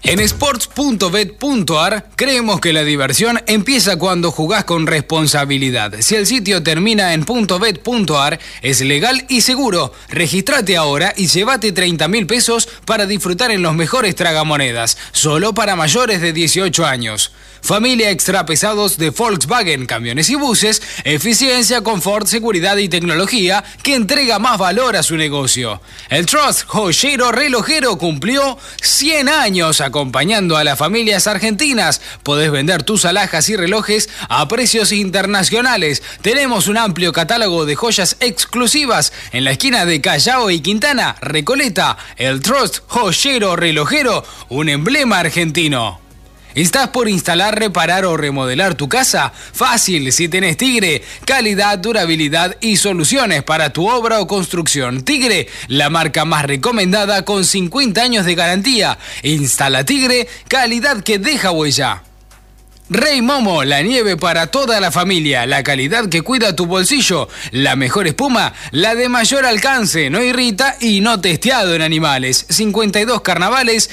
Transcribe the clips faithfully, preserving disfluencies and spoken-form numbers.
En sports punto bet punto a r creemos que la diversión empieza cuando jugás con responsabilidad. Si el sitio termina en .bet punto a r, es legal y seguro. Regístrate ahora y llévate treinta mil pesos para disfrutar en los mejores tragamonedas, solo para mayores de dieciocho años. Familia extra pesados de Volkswagen, camiones y buses, eficiencia, confort, seguridad y tecnología que entrega más valor a su negocio. El Trust Joyero Relojero cumplió cien años acompañando a las familias argentinas. Podés vender tus alhajas y relojes a precios internacionales. Tenemos un amplio catálogo de joyas exclusivas en la esquina de Callao y Quintana, Recoleta. El Trust Joyero Relojero, un emblema argentino. ¿Estás por instalar, reparar o remodelar tu casa? Fácil, si tenés Tigre. Calidad, durabilidad y soluciones para tu obra o construcción. Tigre, la marca más recomendada con cincuenta años de garantía. Instala Tigre, calidad que deja huella. Rey Momo, la nieve para toda la familia, la calidad que cuida tu bolsillo, la mejor espuma, la de mayor alcance, no irrita y no testeado en animales. cincuenta y dos carnavales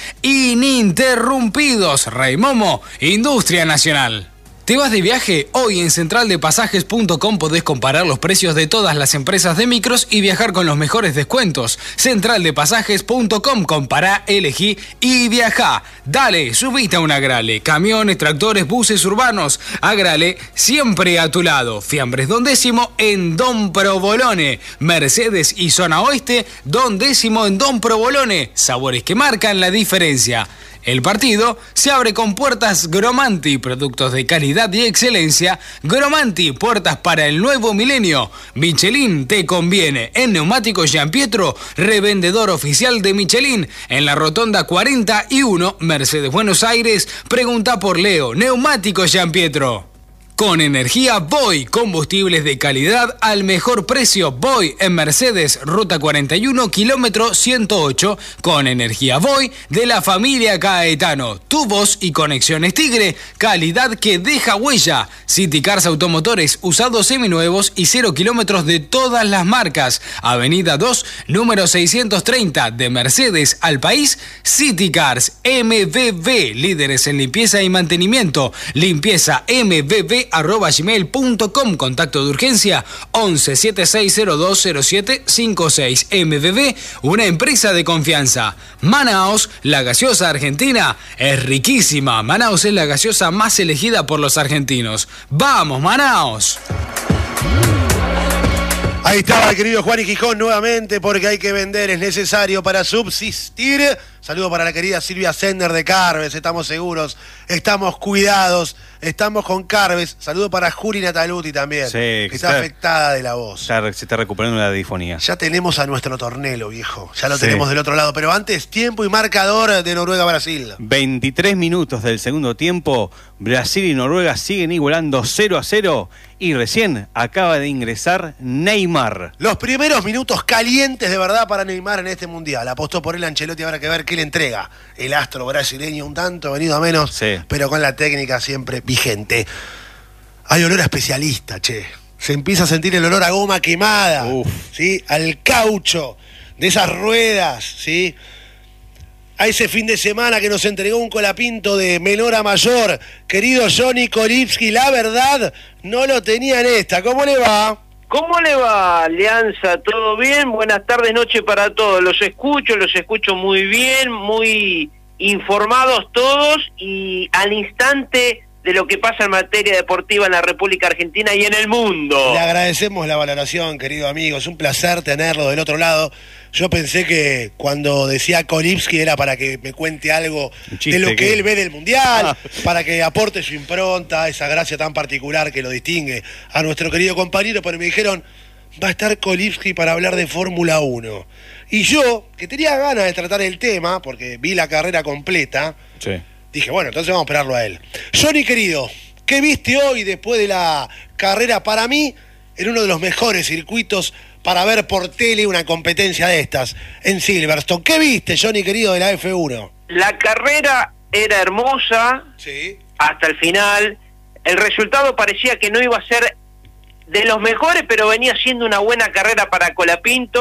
ininterrumpidos. Rey Momo, Industria Nacional. ¿Te vas de viaje? Hoy en central de pasajes punto com podés comparar los precios de todas las empresas de micros y viajar con los mejores descuentos. central de pasajes punto com, compará, elegí y viajá. Dale, subite a un Agrale. Camiones, tractores, buses urbanos. Agrale, siempre a tu lado. Fiambres Don Décimo en Don Provolone. Mercedes y Zona Oeste, Don Décimo en Don Provolone. Sabores que marcan la diferencia. El partido se abre con puertas Gromanti, productos de calidad y excelencia. Gromanti, puertas para el nuevo milenio. Michelin te conviene. En Neumáticos Gianpietro, revendedor oficial de Michelin. En la Rotonda cuarenta y uno, Mercedes Buenos Aires, pregunta por Leo. Neumáticos Gianpietro. Con energía Voy, combustibles de calidad al mejor precio. Voy en Mercedes, ruta cuarenta y uno, kilómetro ciento ocho. Con energía Voy de la familia Caetano. Tubos y conexiones Tigre, calidad que deja huella. City Cars Automotores, usados seminuevos y cero kilómetros de todas las marcas. Avenida dos, número seiscientos treinta, de Mercedes al país. City Cars M V V, líderes en limpieza y mantenimiento. Limpieza M V V arroba gmail punto com. Contacto de urgencia once setenta y seis cero dos cero siete cincuenta y seis. M V V, una empresa de confianza. Manaos, la gaseosa argentina es riquísima. Manaos es la gaseosa más elegida por los argentinos. ¡Vamos, Manaos! Ahí estaba el querido Juan y Gijón nuevamente, porque hay que vender, es necesario para subsistir. Saludo para la querida Silvia Sender de Carves, estamos seguros, estamos cuidados, estamos con Carves. Saludo para Juli Nataluti también, sí, que está, está afectada de la voz. Está, se está recuperando la difonía. Ya tenemos a nuestro tornelo, viejo, ya lo sí. tenemos del otro lado, pero antes, tiempo y marcador de Noruega-Brasil. veintitrés minutos del segundo tiempo, Brasil y Noruega siguen igualando cero a cero y recién acaba de ingresar Neymar. Los primeros minutos calientes de verdad para Neymar en este mundial. Apostó por él Ancelotti, habrá que ver qué le entrega el astro brasileño, un tanto venido a menos, sí. pero con la técnica siempre vigente. Hay olor a especialista, che. Se empieza a sentir el olor a goma quemada, Uf. ¿sí? Al caucho de esas ruedas, ¿sí? A ese fin de semana que nos entregó un colapinto de menor a mayor. Querido Johnny Kolipski, la verdad, no lo tenía en esta. ¿Cómo le va? ¿Cómo le va, Alianza? ¿Todo bien? Buenas tardes, noche para todos. Los escucho, los escucho muy bien, muy informados todos y al instante de lo que pasa en materia deportiva en la República Argentina y en el mundo. Le agradecemos la valoración, querido amigo. Es un placer tenerlo del otro lado. Yo pensé que cuando decía Kolipski era para que me cuente algo de lo que, que él ve del Mundial, ah. para que aporte su impronta, esa gracia tan particular que lo distingue a nuestro querido compañero, pero me dijeron, va a estar Kolipski para hablar de Fórmula uno. Y yo, que tenía ganas de tratar el tema, porque vi la carrera completa, sí. dije, bueno, entonces vamos a esperarlo a él. Johnny, querido, ¿qué viste hoy después de la carrera? Para mí, en uno de los mejores circuitos para ver por tele una competencia de estas, en Silverstone. ¿Qué viste, Johnny, querido, de la F uno? La carrera era hermosa, sí. hasta el final. El resultado parecía que no iba a ser de los mejores, pero venía siendo una buena carrera para Colapinto.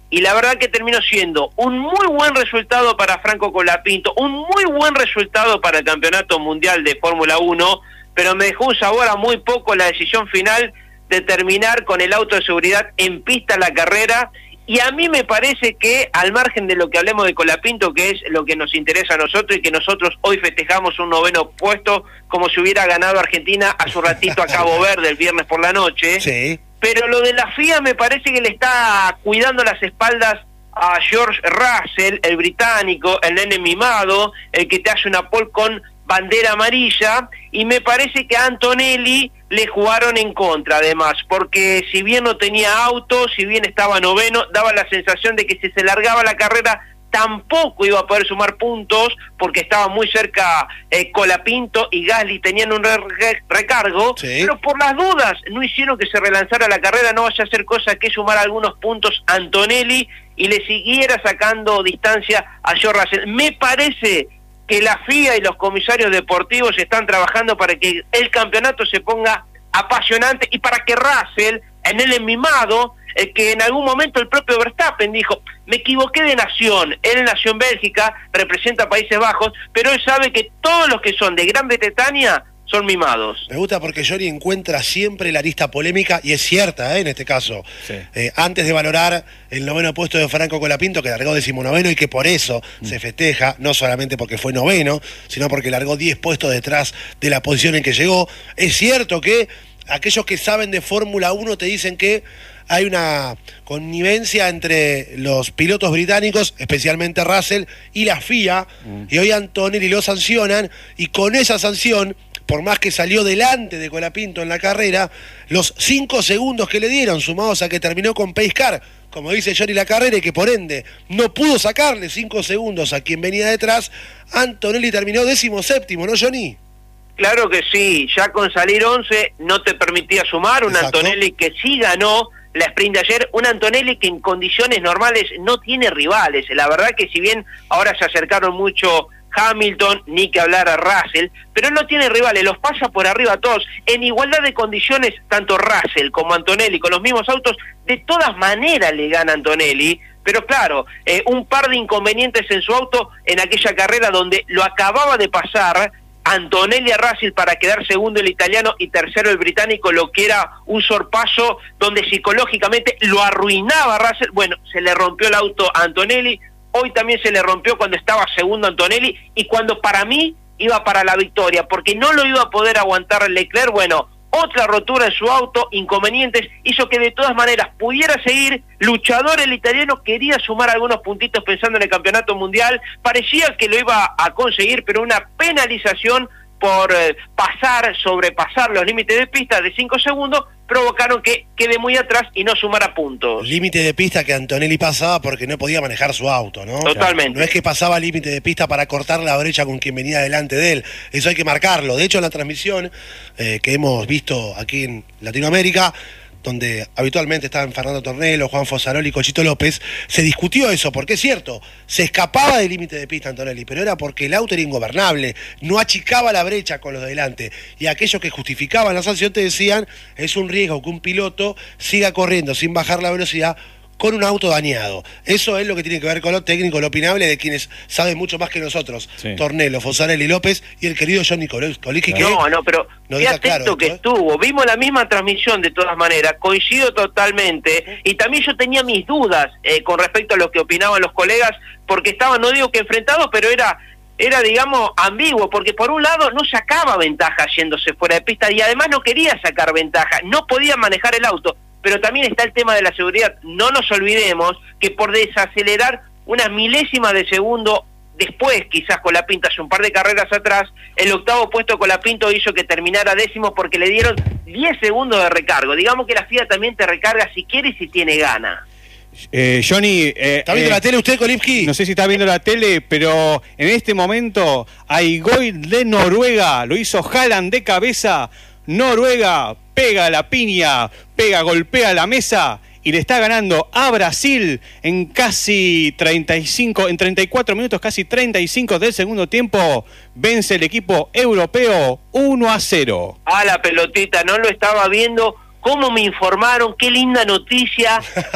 y la verdad que terminó siendo un muy buen resultado para Franco Colapinto, un muy buen resultado para el Campeonato Mundial de Fórmula uno, pero me dejó un sabor a muy poco la decisión final de terminar con el auto de seguridad en pista la carrera, y a mí me parece que, al margen de lo que hablemos de Colapinto, que es lo que nos interesa a nosotros y que nosotros hoy festejamos un noveno puesto como si hubiera ganado Argentina hace un ratito a Cabo Verde el viernes por la noche, sí. Pero lo de la F I A me parece que le está cuidando las espaldas a George Russell, el británico, el nene mimado, el que te hace una pole con bandera amarilla, y me parece que a Antonelli le jugaron en contra además, porque si bien no tenía auto, si bien estaba noveno, daba la sensación de que si se largaba la carrera tampoco iba a poder sumar puntos, porque estaba muy cerca eh, Colapinto y Gasly tenían un re re recargo, sí. Pero por las dudas no hicieron que se relanzara la carrera, no vaya a hacer cosa que sumar algunos puntos a Antonelli y le siguiera sacando distancia a George Russell. Me parece que la F I A y los comisarios deportivos están trabajando para que el campeonato se ponga apasionante y para que Russell, en el mimado, eh, que en algún momento el propio Verstappen dijo, me equivoqué de nación, él nació en Bélgica, representa Países Bajos, pero él sabe que todos los que son de Gran Bretaña son mimados. Me gusta porque Johnny encuentra siempre la lista polémica, y es cierta, ¿eh? En este caso. Sí. Eh, antes de valorar el noveno puesto de Franco Colapinto, que largó decimonoveno y que por eso mm. se festeja, no solamente porque fue noveno, sino porque largó diez puestos detrás de la posición en que llegó. Es cierto que aquellos que saben de Fórmula uno te dicen que hay una connivencia entre los pilotos británicos, especialmente Russell, y la F I A, mm. y hoy Antonelli lo sancionan, y con esa sanción, por más que salió delante de Colapinto en la carrera, los cinco segundos que le dieron, sumados a que terminó con pace car, como dice Johnny, la carrera, y que por ende no pudo sacarle cinco segundos a quien venía detrás, Antonelli terminó décimo séptimo, ¿no, Johnny? Claro que sí, ya con salir once no te permitía sumar, un Exacto. Antonelli que sí ganó la sprint de ayer, un Antonelli que en condiciones normales no tiene rivales, la verdad que si bien ahora se acercaron mucho Hamilton, ni que hablar a Russell, pero él no tiene rivales, los pasa por arriba a todos, en igualdad de condiciones, tanto Russell como Antonelli, con los mismos autos, de todas maneras le gana Antonelli, pero claro, eh, un par de inconvenientes en su auto en aquella carrera donde lo acababa de pasar Antonelli a Russell para quedar segundo el italiano y tercero el británico, lo que era un sorpaso donde psicológicamente lo arruinaba a Russell. Bueno, se le rompió el auto a Antonelli, hoy también se le rompió cuando estaba segundo Antonelli y cuando para mí iba para la victoria, porque no lo iba a poder aguantar Leclerc. Bueno, otra rotura en su auto, inconvenientes, hizo que de todas maneras pudiera seguir, luchador el italiano, quería sumar algunos puntitos pensando en el campeonato mundial, parecía que lo iba a conseguir, pero una penalización por eh, pasar, sobrepasar los límites de pista de cinco segundos, provocaron que quede muy atrás y no sumara puntos. Límite de pista que Antonelli pasaba porque no podía manejar su auto, ¿no? Totalmente. O sea, no es que pasaba límite de pista para cortar la brecha con quien venía delante de él, eso hay que marcarlo. De hecho, en la transmisión eh, que hemos visto aquí en Latinoamérica, donde habitualmente estaban Fernando Tornello, Juan Fosaroli y Cochito López, se discutió eso, porque es cierto, se escapaba del límite de pista Antonelli, pero era porque el auto era ingobernable, no achicaba la brecha con los de delante, y aquellos que justificaban la sanción te decían, es un riesgo que un piloto siga corriendo sin bajar la velocidad con un auto dañado. Eso es lo que tiene que ver con lo técnico, lo opinable de quienes saben mucho más que nosotros. Sí. Tornello, Fosarelli, López y el querido Johnny Colicchi. No, no, pero no qué atento claro, que ¿eh? estuvo. Vimos la misma transmisión de todas maneras, coincido totalmente. Y también yo tenía mis dudas eh, con respecto a lo que opinaban los colegas, porque estaban, no digo que enfrentados, pero era... era, digamos, ambiguo, porque por un lado no sacaba ventaja yéndose fuera de pista y además no quería sacar ventaja, no podía manejar el auto, pero también está el tema de la seguridad. No nos olvidemos que por desacelerar unas milésimas de segundo después, quizás Colapinto hace un par de carreras atrás, el octavo puesto Colapinto hizo que terminara décimo porque le dieron diez segundos de recargo. Digamos que la F I A también te recarga si quiere y si tiene gana. Eh, Johnny, eh, ¿está viendo eh, la tele usted, Kolimski? No sé si está viendo la tele, pero en este momento Aigoy de Noruega, lo hizo Haaland de cabeza. Noruega pega la piña, pega, golpea la mesa y le está ganando a Brasil en casi treinta y cinco, en treinta y cuatro minutos, casi treinta y cinco del segundo tiempo. Vence el equipo europeo uno a cero. Ah, la pelotita, no lo estaba viendo. ¿Cómo me informaron? Qué linda noticia.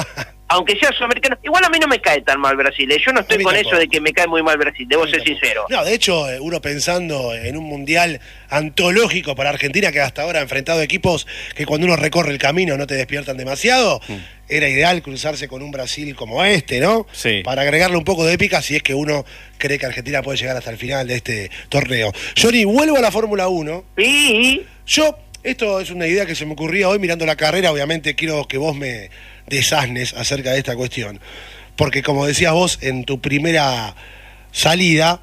aunque sea sudamericano, igual a mí no me cae tan mal Brasil, ¿eh? Yo no estoy con tampoco. Eso de que me cae muy mal Brasil, debo ser tampoco. Sincero. No, de hecho, uno pensando en un mundial antológico para Argentina, que hasta ahora ha enfrentado equipos que cuando uno recorre el camino no te despiertan demasiado, mm. era ideal cruzarse con un Brasil como este, ¿no? Sí. Para agregarle un poco de épica si es que uno cree que Argentina puede llegar hasta el final de este torneo. Johnny, vuelvo a la Fórmula uno. Sí. Yo, esto es una idea que se me ocurría hoy mirando la carrera, obviamente quiero que vos me desasnes acerca de esta cuestión, porque como decías vos en tu primera salida,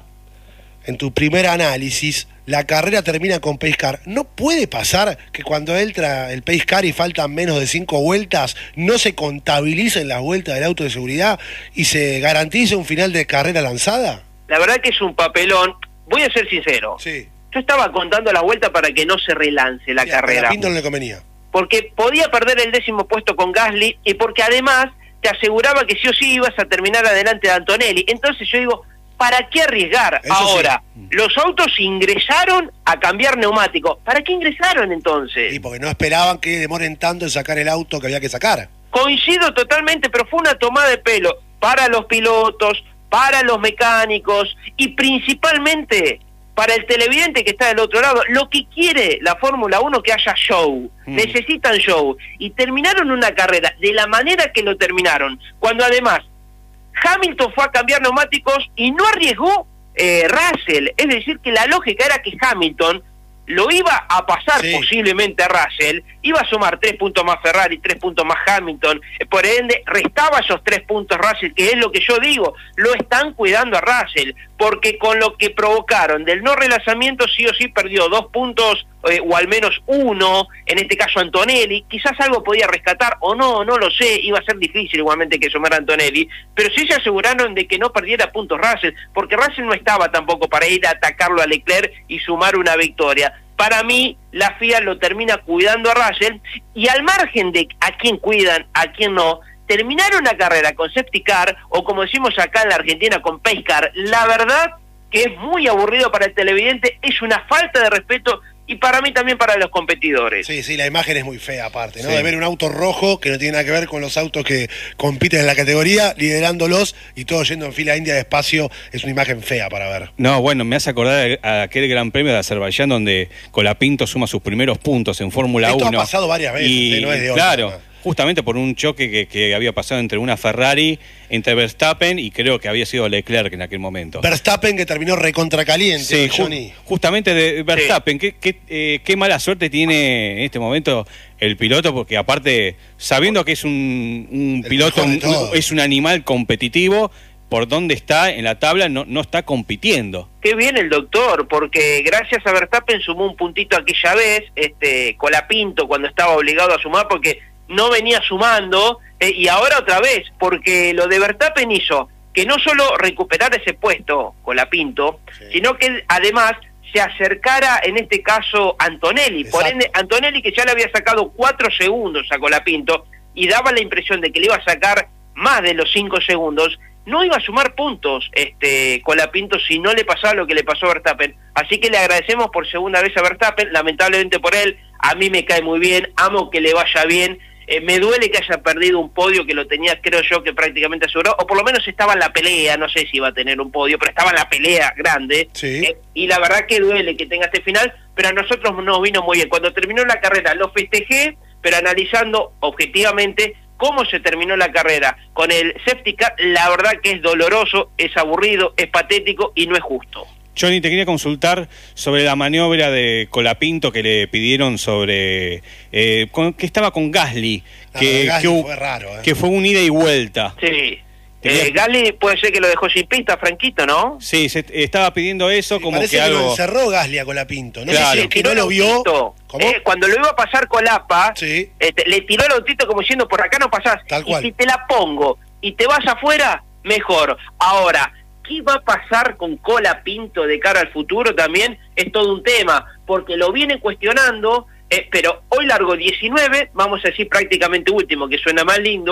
en tu primer análisis, la carrera termina con pace car. ¿No puede pasar que cuando entra el pace car y faltan menos de cinco vueltas, no se contabilicen las vueltas del auto de seguridad y se garantice un final de carrera lanzada? La verdad que es un papelón. Voy a ser sincero. Sí. Yo estaba contando las vueltas para que no se relance la sí, carrera. A Pinto no le convenía. Porque podía perder el décimo puesto con Gasly y porque además te aseguraba que sí o sí ibas a terminar adelante de Antonelli. Entonces yo digo, ¿para qué arriesgar? Eso ahora, sí. Los autos ingresaron a cambiar neumáticos. ¿Para qué ingresaron entonces? Sí, porque no esperaban que demoren tanto en sacar el auto que había que sacar. Coincido totalmente, pero fue una tomada de pelo para los pilotos, para los mecánicos y principalmente para el televidente que está del otro lado. Lo que quiere la Fórmula uno que haya show, mm. necesitan show, y terminaron una carrera de la manera que lo terminaron, cuando además Hamilton fue a cambiar neumáticos y no arriesgó eh, Russell, es decir que la lógica era que Hamilton lo iba a pasar sí. posiblemente a Russell, iba a sumar tres puntos más Ferrari, tres puntos más Hamilton, por ende restaba esos tres puntos Russell, que es lo que yo digo, lo están cuidando a Russell, porque con lo que provocaron del no relanzamiento sí o sí perdió dos puntos, eh, o al menos uno, en este caso Antonelli, quizás algo podía rescatar o no, no lo sé, iba a ser difícil igualmente que sumara Antonelli, pero sí se aseguraron de que no perdiera puntos Russell, porque Russell no estaba tampoco para ir a atacarlo a Leclerc y sumar una victoria. Para mí, la F I A lo termina cuidando a Russell, y al margen de a quién cuidan, a quién no, terminar una carrera con safety car, o como decimos acá en la Argentina, con pace car, la verdad que es muy aburrido para el televidente, es una falta de respeto, y para mí también para los competidores. Sí, sí, la imagen es muy fea aparte, ¿no? Sí. De ver un auto rojo que no tiene nada que ver con los autos que compiten en la categoría, liderándolos y todos yendo en fila india despacio, es una imagen fea para ver. No, bueno, me hace acordar a aquel Gran Premio de Azerbaiyán donde Colapinto suma sus primeros puntos en Fórmula uno. Esto ha pasado varias veces, y, no es de hoy. Claro. ¿no? Justamente por un choque que, que había pasado entre una Ferrari, entre Verstappen y creo que había sido Leclerc en aquel momento. Verstappen que terminó recontracaliente, sí, Johnny. Ju justamente de Verstappen, sí. qué, qué, eh, qué mala suerte tiene en este momento el piloto, porque aparte, sabiendo que es un, un piloto, un, es un animal competitivo, por dónde está en la tabla no, no está compitiendo. Qué bien el doctor, porque gracias a Verstappen sumó un puntito aquella vez, este Colapinto cuando estaba obligado a sumar, porque no venía sumando, eh, y ahora otra vez, porque lo de Verstappen hizo que no solo recuperar ese puesto, Colapinto, sí. sino que además se acercara, en este caso, Antonelli. Exacto. Por ende, Antonelli que ya le había sacado cuatro segundos a Colapinto, y daba la impresión de que le iba a sacar más de los cinco segundos, no iba a sumar puntos este Colapinto si no le pasaba lo que le pasó a Verstappen. Así que le agradecemos por segunda vez a Verstappen, lamentablemente por él, a mí me cae muy bien, amo que le vaya bien. Eh, me duele que haya perdido un podio que lo tenía, creo yo, que prácticamente aseguró, o por lo menos estaba en la pelea, no sé si iba a tener un podio, pero estaba en la pelea grande, sí. eh, y la verdad que duele que tenga este final, pero a nosotros nos vino muy bien. Cuando terminó la carrera lo festejé, pero analizando objetivamente cómo se terminó la carrera con el safety car, la verdad que es doloroso, es aburrido, es patético y no es justo. Johnny, te quería consultar sobre la maniobra de Colapinto que le pidieron sobre... Eh, con, que estaba con Gasly, que, no, Gasly que, fue raro, ¿eh? que fue un ida y vuelta. Sí. Eh, Gasly puede ser que lo dejó sin pista, Franquito, ¿no? Sí, se estaba pidiendo eso, sí, como que, que algo... lo encerró Gasly a Colapinto. No claro. sé si es que no lo vio. ¿Cómo? Eh, cuando lo iba a pasar Colapa, sí. este, le tiró el autito como diciendo, por acá no pasás. Tal cual. Y si te la pongo y te vas afuera, mejor. Ahora, ¿qué va a pasar con Colapinto de cara al futuro? También es todo un tema, porque lo vienen cuestionando, eh, pero hoy largó diecinueve, vamos a decir prácticamente último, que suena más lindo,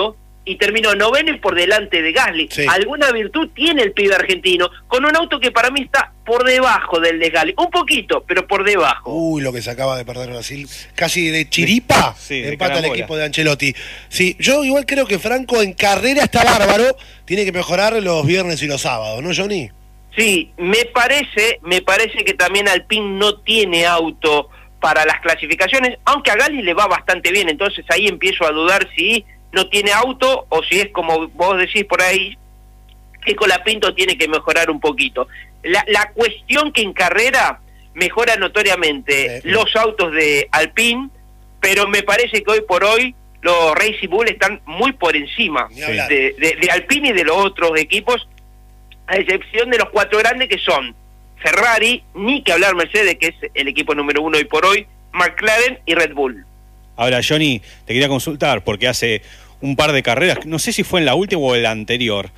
y terminó noveno y por delante de Gasly. Sí. Alguna virtud tiene el pibe argentino, con un auto que para mí está por debajo del de Gasly, un poquito, pero por debajo. Uy, lo que se acaba de perder Brasil, casi de chiripa, sí, empata el equipo de Ancelotti. Sí, yo igual creo que Franco en carrera está bárbaro, tiene que mejorar los viernes y los sábados, ¿no, Johnny? Sí, me parece, me parece que también Alpine no tiene auto para las clasificaciones, aunque a Gasly le va bastante bien, entonces ahí empiezo a dudar si no tiene auto o si es como vos decís por ahí, que Colapinto tiene que mejorar un poquito. La, la cuestión que en carrera mejora notoriamente sí. los autos de Alpine, pero me parece que hoy por hoy los Racing Bull están muy por encima sí. de, de, de Alpine y de los otros equipos, a excepción de los cuatro grandes que son Ferrari, ni que hablar Mercedes, que es el equipo número uno hoy por hoy, McLaren y Red Bull. Ahora, Johnny, te quería consultar, porque hace un par de carreras, no sé si fue en la última o en la anterior,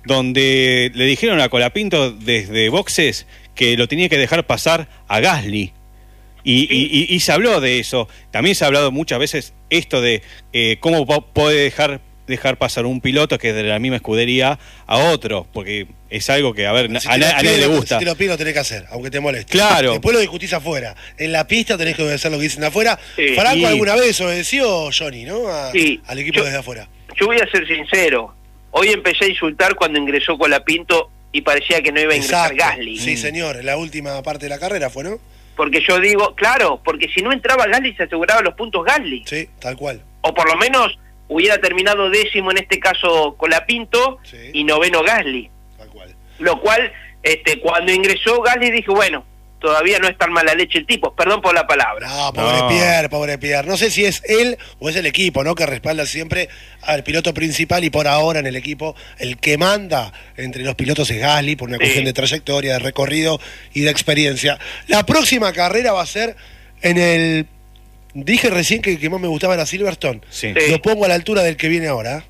donde le dijeron a Colapinto desde boxes que lo tenía que dejar pasar a Gasly. Y, sí. y, y, y se habló de eso. También se ha hablado muchas veces esto de eh, cómo puede dejar dejar pasar un piloto que es de la misma escudería a otro, porque es algo que, a ver, si a, a nadie le gusta. Si te lo pide, lo tenés que hacer, aunque te moleste. Claro. Después lo discutís afuera. En la pista tenés que obedecer lo que dicen de afuera. Sí. Franco Y... alguna vez obedeció, Johnny, ¿no? A, sí. Al equipo yo, desde afuera. Yo voy a ser sincero. Hoy empecé a insultar cuando ingresó Colapinto y parecía que no iba a ingresar Exacto. Gasly. Sí, señor. En la última parte de la carrera fue, ¿no? Porque yo digo, claro, porque si no entraba Gasly se aseguraba los puntos Gasly. Sí, tal cual. O por lo menos hubiera terminado décimo en este caso Colapinto sí. y noveno Gasly. Tal cual. Lo cual, este, cuando ingresó Gasly dije, bueno, todavía no es tan mala leche el tipo, perdón por la palabra. No, pobre no. Pierre, pobre Pierre. No sé si es él o es el equipo, ¿no? Que respalda siempre al piloto principal y por ahora en el equipo el que manda entre los pilotos es Gasly por una sí. cuestión de trayectoria, de recorrido y de experiencia. La próxima carrera va a ser en el... Dije recién que el que más me gustaba era Silverstone. Sí. Sí. Lo pongo a la altura del que viene ahora.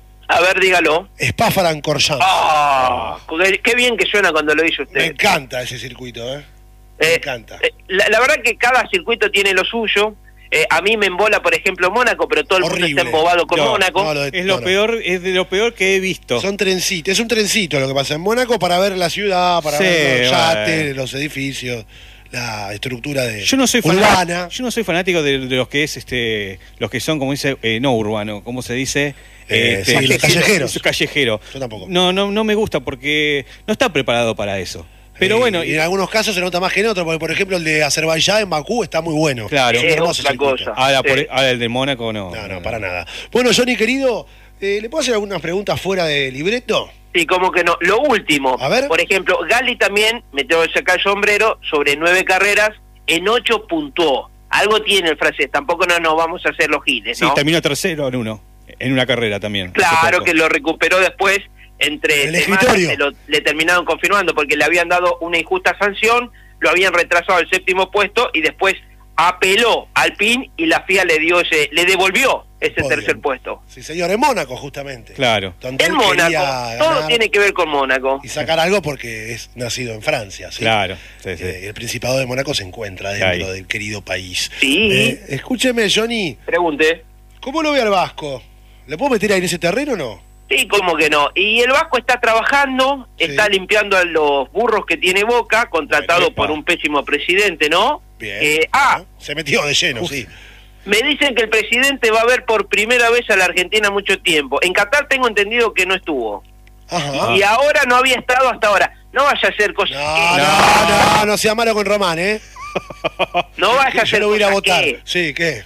A ver, dígalo. Spa-Francorchamps. Ah, oh, qué bien que suena cuando lo dice usted. Me encanta ese circuito, ¿eh? Me eh, encanta. Eh, la, la verdad que cada circuito tiene lo suyo. Eh, a mí me embola, por ejemplo, Mónaco, pero todo el Horrible. mundo está embobado con no, Mónaco. No, lo de, es lo no, peor, no. es de lo peor que he visto. Son trencitos, es un trencito lo que pasa en Mónaco para ver la ciudad, para sí, ver los yates, vale. los edificios, la estructura de yo no soy urbana. Fanático, yo no soy fanático de, de los que es este, los que son, como dice, eh, no urbano, ¿cómo se dice? Eh, este, sí, los callejeros. Los callejeros. Yo tampoco. No, no, no me gusta porque no está preparado para eso. Pero eh, bueno, y en algunos casos se nota más que en otros, porque por ejemplo el de Azerbaiyán en Bakú está muy bueno. Claro, es otra cosa. Ahora, sí. por, ahora el de Mónaco no. No, no, para nada. Bueno, Johnny querido, eh, ¿le puedo hacer algunas preguntas fuera de libreto? Sí, como que no. Lo último, a ver. Por ejemplo, Gasly también, me tengo que sacar el sombrero, sobre nueve carreras, en ocho puntuó. Algo tiene el francés, tampoco no nos vamos a hacer los giles, ¿no? Sí, terminó tercero en uno, en una carrera también. Claro, que lo recuperó después, entre el escritorio. Lo, le terminaron confirmando porque le habían dado una injusta sanción, lo habían retrasado al séptimo puesto y después apeló al P I N y la F I A le dio ese, le devolvió ese Muy tercer bien. puesto. Sí, señor, en Mónaco justamente. Claro. En Mónaco, todo tiene que ver con Mónaco. Y sacar algo porque es nacido en Francia, ¿sí? Claro. Sí, sí. Eh, el Principado de Mónaco se encuentra dentro Ahí. del querido país. Sí. Eh, escúcheme, Johnny. Pregunte. ¿Cómo lo ve al Vasco? ¿Le puedo meter ahí en ese terreno o no? Sí, cómo que no. Y el Vasco está trabajando, sí. está limpiando a los burros que tiene Boca, contratado Epa. por un pésimo presidente, ¿no? Bien. Eh, ah, se metió de lleno, Uf. sí. Me dicen que el presidente va a ver por primera vez a la Argentina mucho tiempo. En Qatar tengo entendido que no estuvo. Ajá. Y ahora no había estado hasta ahora. No vaya a hacer cosas no, que... No, no, no sea malo con Román, ¿eh? No vaya a hacer Yo lo voy a ir a votar. Que... Sí, ¿qué?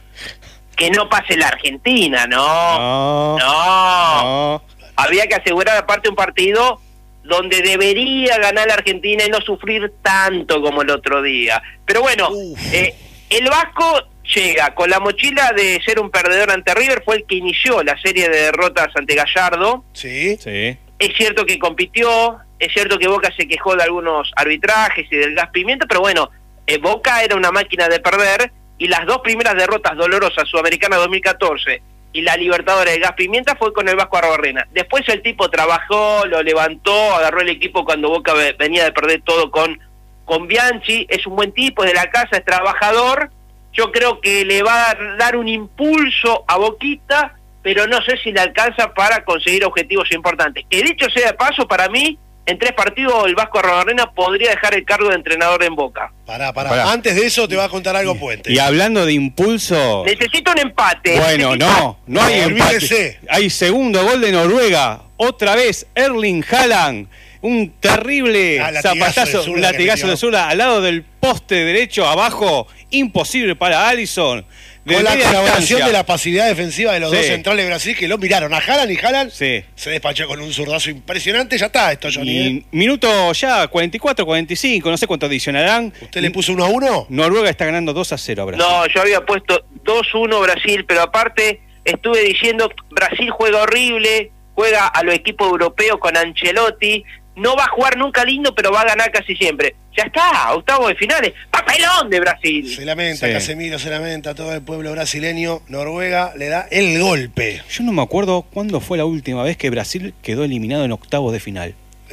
Que no pase la Argentina, no. No. No. no. Había que asegurar aparte un partido donde debería ganar la Argentina y no sufrir tanto como el otro día. Pero bueno, eh, el Vasco llega con la mochila de ser un perdedor ante River, fue el que inició la serie de derrotas ante Gallardo. Sí. Sí. Es cierto que compitió, es cierto que Boca se quejó de algunos arbitrajes y del gas pimienta, pero bueno, eh, Boca era una máquina de perder y las dos primeras derrotas dolorosas, Sudamericana dos mil catorce y la Libertadores de gas pimienta, fue con el Vasco Arbarrena. Después el tipo trabajó, lo levantó, agarró el equipo cuando Boca venía de perder todo con, con Bianchi, es un buen tipo, es de la casa, es trabajador. Yo creo que le va a dar un impulso a Boquita, pero no sé si le alcanza para conseguir objetivos importantes. Que dicho sea de paso, para mí, en tres partidos el Vasco Arrobarrena podría dejar el cargo de entrenador en Boca. Pará, pará, pará. Antes de eso te va a contar algo Puente. Y hablando de impulso... Necesito un empate. Bueno, Necesito... no, no hay no, empate. olvídese. Hay segundo gol de Noruega. Otra vez Erling Haaland. Un terrible ah, latigazo zapatazo, de un latigazo de zurda al lado del poste derecho, abajo. Imposible para Alisson. De Con la colaboración distancia. de la pasividad defensiva de los Sí. dos centrales de Brasil que lo miraron a Haaland y Haaland Sí. se despachó con un zurdazo impresionante. Ya está esto, Johnny. Y ¿eh? minuto ya, cuarenta y cuatro, cuarenta y cinco, no sé cuánto adicionarán. ¿Usted le puso uno a uno? Noruega está ganando dos a cero a Brasil. No, yo había puesto dos uno Brasil, pero aparte estuve diciendo Brasil juega horrible, juega a los equipos europeos con Ancelotti, no va a jugar nunca lindo, pero va a ganar casi siempre. Ya está, octavo de finales, papelón de Brasil. Se lamenta, Sí. Casemiro se lamenta, todo el pueblo brasileño. Noruega le da el golpe. Yo no me acuerdo cuándo fue la última vez que Brasil quedó eliminado en octavos de final.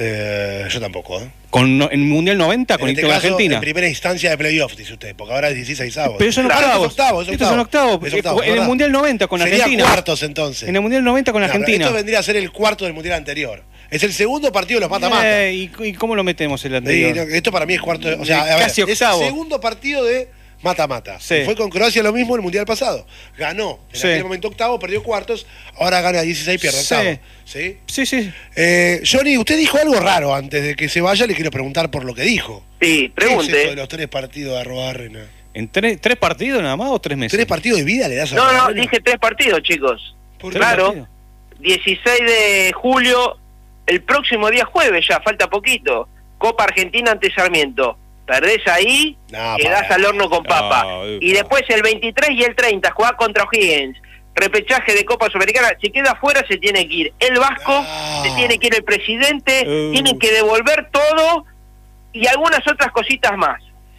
Eh, yo tampoco, ¿eh? Con no- en el Mundial noventa con, En este con caso, Argentina. en primera instancia de playoff, dice usted, porque ahora es dieciséis avos. Pero son Claro, octavos. es octavo, es Estos son octavo. octavos. Es octavo, en el ¿verdad? Mundial noventa con Sería Argentina. cuartos entonces. En el Mundial noventa con No, pero Argentina. esto vendría a ser el cuarto del mundial anterior. Es el segundo partido de los mata-mata. Eh, ¿y, ¿Y cómo lo metemos el Sí, anterior? no, esto para mí es cuarto. de- o sea, a ver, Casi es octavo. el segundo partido de mata-mata. Sí. Fue con Croacia lo mismo en el mundial pasado. Ganó en Sí. aquel momento octavo, perdió cuartos, ahora gana dieciséis, pierde Sí. octavo. ¿Sí? Sí, sí. Eh, Johnny, usted dijo algo raro antes de que se vaya, le quiero preguntar por lo que dijo. Sí, ¿Qué es esto de pregunte. los tres partidos de Arrobarrena? ¿En tres, tres partidos nada más o tres meses? ¿Tres partidos de vida le das a No, no, Arrobarrena? dije tres partidos, chicos. ¿Por ¿Tres qué? Claro. partidos? dieciséis de julio, el próximo día jueves ya, falta poquito. Copa Argentina ante Sarmiento. Perdés ahí, No, quedás pará. al horno con papa. No, y después el veintitrés y el treinta jugás contra O'Higgins. Repechaje de Copa Sudamericana. Si queda afuera se tiene que ir el Vasco, No. se tiene que ir el presidente, Uh. tienen que devolver todo y algunas otras cositas más.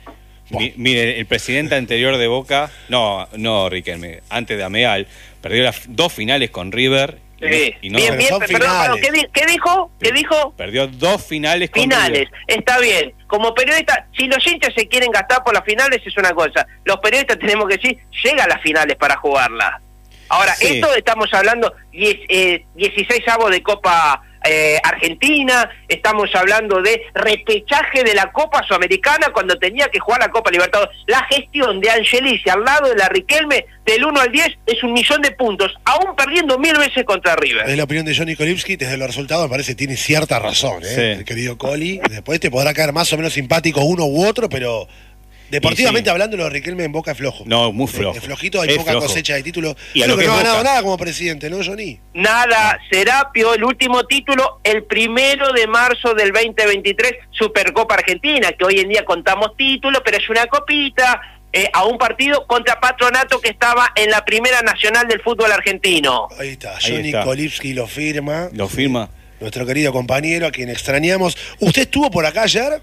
Mi- mire, el presidente anterior de Boca, no, no, Riquelme, antes de Ameal, perdió las dos finales con River. y no- Sí. y no- bien, pero bien, son perdón, perdón, finales. ¿qué, di- qué dijo? ¿Qué dijo? Perdió dos finales con Finales, River. está bien. Como periodista, si los hinchas se quieren gastar por las finales es una cosa. Los periodistas tenemos que decir, llega a las finales para jugarlas. Ahora, Sí. esto estamos hablando diez, eh, dieciséis avos de Copa eh, Argentina, estamos hablando de repechaje de la Copa Sudamericana cuando tenía que jugar la Copa Libertadores. La gestión de Angelici al lado de la Riquelme del uno al diez es un millón de puntos, aún perdiendo mil veces contra River. Es la opinión de Johnny Kolipski, desde los resultados me parece que tiene cierta razón, ¿eh? Sí. El querido Coli. Después te podrá caer más o menos simpático uno u otro, pero deportivamente sí. hablando, lo de Riquelme en Boca es flojo. No, muy flojo. Es flojito, hay Es poca flojo. cosecha de títulos. Y a Creo lo que que no ha es ganado Boca. nada como presidente, ¿no, Johnny? Nada, Serapio, el último título, el primero de marzo del veinte veintitrés, Supercopa Argentina, que hoy en día contamos títulos, pero es una copita, eh, a un partido contra Patronato que estaba en la primera nacional del fútbol argentino. Ahí está, Ahí Johnny está. Kolipski lo firma. Lo firma. Nuestro querido compañero, a quien extrañamos. ¿Usted estuvo por acá ayer?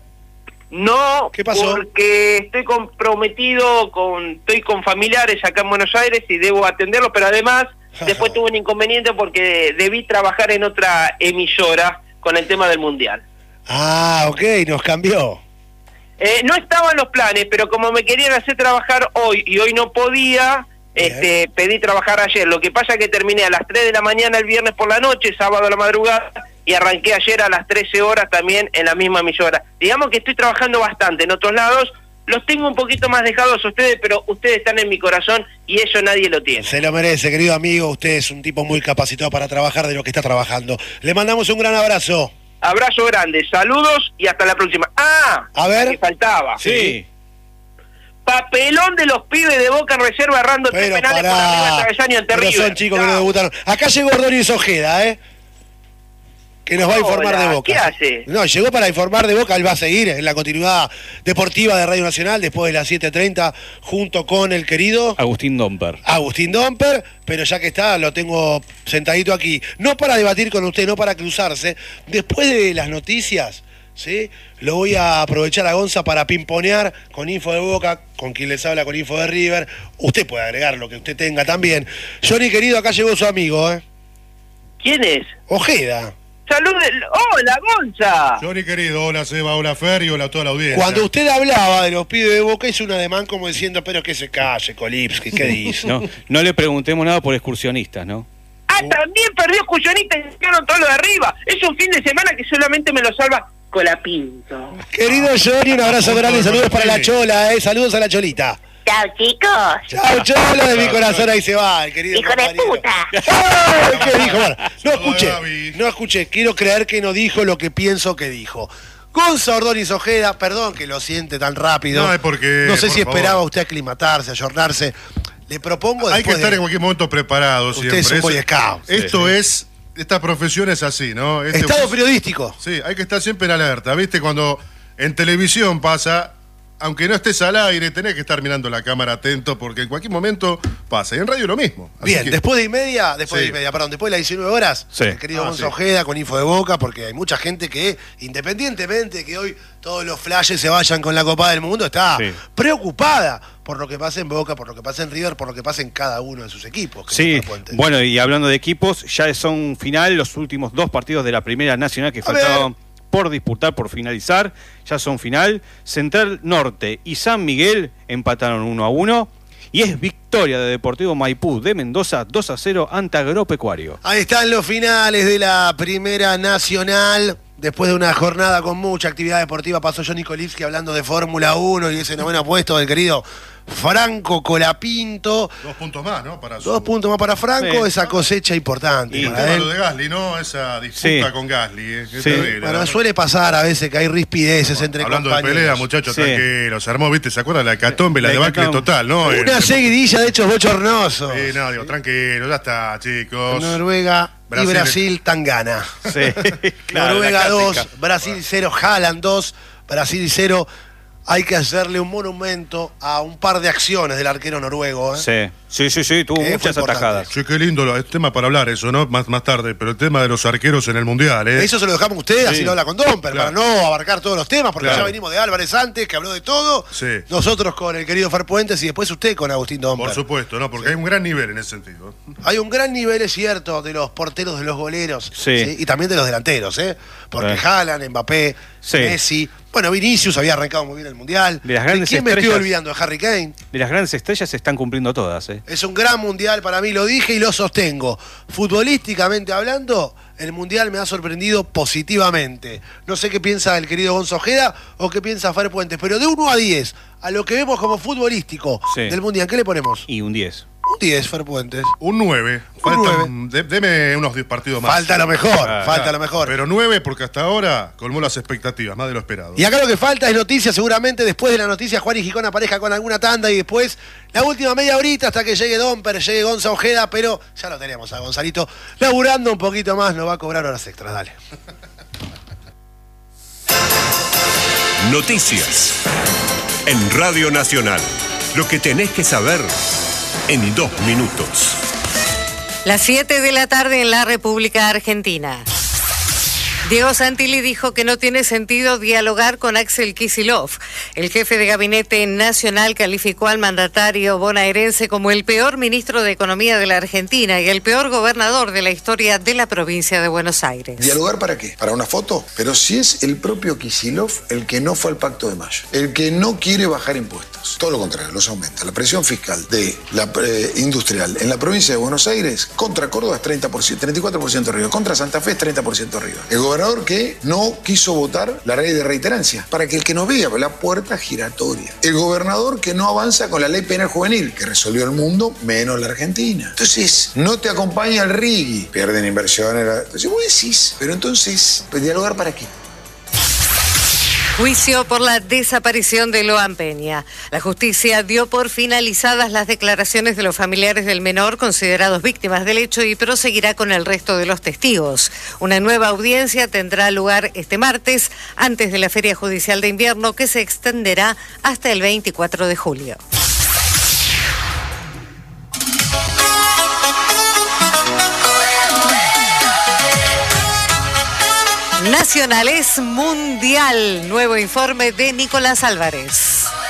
No, ¿Qué pasó? porque estoy comprometido, con estoy con familiares acá en Buenos Aires y debo atenderlos, pero además después tuve un inconveniente porque debí trabajar en otra emisora con el tema del Mundial. Ah, ok, nos cambió. Eh, no estaban los planes, pero como me querían hacer trabajar hoy y hoy no podía, Bien. este, pedí trabajar ayer. Lo que pasa es que terminé a las tres de la mañana el viernes por la noche, sábado a la madrugada, y arranqué ayer a las trece horas también en la misma emisora. Digamos que estoy trabajando bastante en otros lados, los tengo un poquito más dejados a ustedes, pero ustedes están en mi corazón y eso nadie lo tiene. Se lo merece, querido amigo. Usted es un tipo muy capacitado para trabajar de lo que está trabajando. Le mandamos un gran abrazo. Abrazo grande, saludos y hasta la próxima. Ah, A ver. que faltaba. Sí. Papelón de los pibes de Boca en reserva errando tres Pero penales por arriba del pará. travesaño ante Pero River. son chicos que no Chao. debutaron. Acá llegó Ordóñez Ojeda, ¿eh? Que nos va a informar Hola, de Boca. ¿qué hace? No, llegó para informar de Boca. Él va a seguir en la continuidad deportiva de Radio Nacional después de las siete treinta junto con el querido Agustín Domper. Agustín Domper, pero ya que está, lo tengo sentadito aquí. No para debatir con usted, no para cruzarse. Después de las noticias, ¿sí? Lo voy a aprovechar a Gonza para pimponear con info de Boca, con quien les habla con info de River. Usted puede agregar lo que usted tenga también. Johnny, querido, acá llegó su amigo, ¿eh? ¿Quién es? Ojeda. Salud. ¡Hola, Gonza! Johnny querido, hola Seba, hola Fer y hola a toda la audiencia. Cuando usted hablaba de los pibes de Boca, hizo un ademán como diciendo, pero que se calle, Kolipski, ¿qué dice? No, no le preguntemos nada por excursionistas, ¿no? uh. también perdió Cuyanita y sacaron todo lo de arriba. Es un fin de semana que solamente me lo salva Colapinto. Querido Johnny, un abrazo grande y saludos para la Chola, eh. Saludos a la Cholita. Chao, chicos. Chao, Chola de mi corazón, ahí se va, el querido. Hijo de puta. Ay, ¿qué dijo? Bueno, no escuché, no escuché. Quiero creer que no dijo lo que pienso que dijo. Gonza Ordóñez Ojeda, perdón que lo siente tan rápido. No, es porque. No sé si favor. esperaba usted aclimatarse, ayornarse. Le propongo después. Hay que estar de... en cualquier momento preparado usted siempre. es un boy scout. Esto sí, sí. es. Esta profesión es así, ¿no? Este Estado pues, periodístico. Sí, hay que estar siempre en alerta. ¿Viste? Cuando en televisión pasa. Aunque no estés al aire, tenés que estar mirando la cámara atento porque en cualquier momento pasa. Y en radio lo mismo. Así Bien, que... después de y media, después sí. de y media, perdón, después de las diecinueve horas, sí. el querido ah, Gonza sí. Ojeda con Info de Boca, porque hay mucha gente que, independientemente de que hoy todos los flashes se vayan con la Copa del Mundo, está sí. preocupada por lo que pasa en Boca, por lo que pasa en River, por lo que pasa en cada uno de sus equipos. Que Sí, bueno, y hablando de equipos, ya son final los últimos dos partidos de la Primera Nacional que A faltaban por disputar, por finalizar, ya son final. Central Norte y San Miguel empataron uno a uno. Y es victoria de Deportivo Maipú de Mendoza dos a cero ante Agropecuario. Ahí están los finales de la Primera Nacional. Después de una jornada con mucha actividad deportiva, pasó Johnny Kolipski hablando de Fórmula uno y ese noveno puesto del querido Franco Colapinto. Dos puntos más, ¿no? Para su... Dos puntos más para Franco, sí. esa cosecha importante. Y el para tema él. lo de Gasly, ¿no? Esa disputa Sí. con Gasly. ¿eh? Es Sí. terrible, Bueno, ¿no? suele pasar a veces que hay rispideces Bueno, entre hablando compañeros. de pelea, muchachos, Sí. tranquilo. Se armó, ¿viste? ¿Se acuerdan? La hecatombe, la La debacle hecatombe. total, ¿no? Una El- seguidilla de hechos bochornosos. Sí, no, digo, tranquilo, ya está, chicos. Noruega Brasil- y Brasil tan gana. Sí, claro, Noruega la dos, clásica. Brasil cero, Haaland dos, Brasil cero. Hay que hacerle un monumento a un par de acciones del arquero noruego. ¿eh? Sí, sí, sí, sí, tuvo Que fue muchas importante. atajadas. Sí, qué lindo lo- es tema para hablar eso, ¿no? Más, más tarde, pero el tema de los arqueros en el Mundial, ¿eh? Eso se lo dejamos a usted, así Sí. lo habla con Domper, Claro. para no abarcar todos los temas, porque Claro. ya venimos de Álvarez antes, que habló de todo. Sí. Nosotros con el querido Fer Puentes y después usted con Agustín Domper. Por supuesto, ¿no? Porque hay un gran nivel en ese sentido. Hay un gran nivel, es cierto, de los porteros, de los goleros. Sí. Y también de los delanteros, ¿eh? Porque Sí. Haaland, Mbappé, Sí. Messi. Bueno, Vinicius había arrancado muy bien el Mundial. De las grandes quién me estoy estrellas. olvidando? De Harry Kane. De las grandes estrellas se están cumpliendo todas, ¿eh? Es un gran Mundial para mí, lo dije y lo sostengo. Futbolísticamente hablando, el Mundial me ha sorprendido positivamente. No sé qué piensa el querido Gonza Ojeda o qué piensa Fer Puentes, pero de uno a diez, a lo que vemos como futbolístico Sí. del Mundial, ¿qué le ponemos? Y un diez. Un diez, Fer Puentes. Un nueve. Un Falta, nueve. de- deme unos diez partidos más. Falta lo mejor, Ah, falta Claro, lo mejor. Pero nueve porque hasta ahora colmó las expectativas, más de lo esperado. Y acá lo que falta es noticia, seguramente después de la noticia Juan y Gijón aparezca con alguna tanda y después la última media horita hasta que llegue Domper, llegue Gonza Ojeda, pero ya lo tenemos a Gonzalito laburando un poquito más, nos va a cobrar horas extras, dale. Noticias. En Radio Nacional. Lo que tenés que saber en dos minutos. Las siete de la tarde en la República Argentina. Diego Santilli dijo que no tiene sentido dialogar con Axel Kicillof. El jefe de gabinete nacional calificó al mandatario bonaerense como el peor ministro de Economía de la Argentina y el peor gobernador de la historia de la provincia de Buenos Aires. ¿Dialogar para qué? ¿Para una foto? Pero si es el propio Kicillof el que no fue al Pacto de Mayo, el que no quiere bajar impuestos. Todo lo contrario, los aumenta. La presión fiscal de la eh, industrial en la provincia de Buenos Aires contra Córdoba es treinta por ciento, treinta y cuatro por ciento arriba, contra Santa Fe es treinta por ciento arriba. El gobernador que no quiso votar la ley de reiterancia, para que el que no vea la puerta giratoria. El gobernador que no avanza con la ley penal juvenil, que resolvió el mundo menos la Argentina. Entonces, no te acompaña el Rigui, pierden inversiones. Entonces vos decís, pero entonces, pues, ¿dialogar para qué? Juicio por la desaparición de Loan Peña. La justicia dio por finalizadas las declaraciones de los familiares del menor considerados víctimas del hecho y proseguirá con el resto de los testigos. Una nueva audiencia tendrá lugar este martes antes de la Feria Judicial de Invierno que se extenderá hasta el veinticuatro de julio. Nacional es mundial. Nuevo informe de Nicolás Álvarez.